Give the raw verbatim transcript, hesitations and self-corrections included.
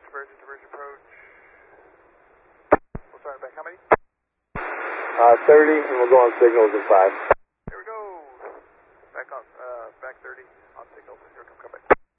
Convergent, divergent approach. We'll start back. How many? Uh, thirty, and we'll go on signals at five.